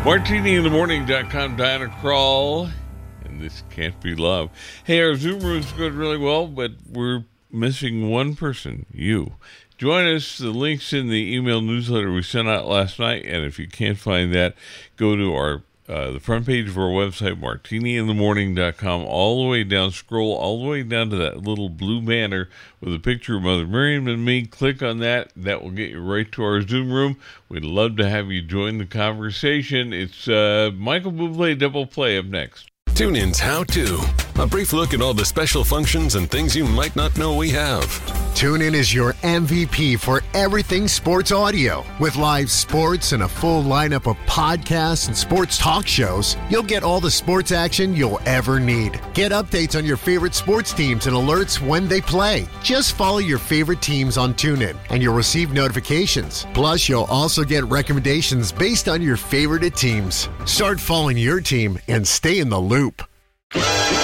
MartiniInTheMorning.com, Diana Krall, and this can't be love. Hey, our Zoom room's going really well, but we're missing one person, you. Join us. The link's in the email newsletter we sent out last night, and if you can't find that, go to our the front page of our website, MartiniInTheMorning.com, all the way down, scroll all the way down to that little blue banner with a picture of Mother Miriam and me. Click on that. That will get you right to our Zoom room. We'd love to have you join the conversation. It's Michael Bublé Double Play up next. TuneIn's How To. A brief look at all the special functions and things you might not know we have. TuneIn is your MVP for everything sports audio. With live sports and a full lineup of podcasts and sports talk shows, you'll get all the sports action you'll ever need. Get updates on your favorite sports teams and alerts when they play. Just follow your favorite teams on TuneIn, and you'll receive notifications. Plus, you'll also get recommendations based on your favorite teams. Start following your team and stay in the loop.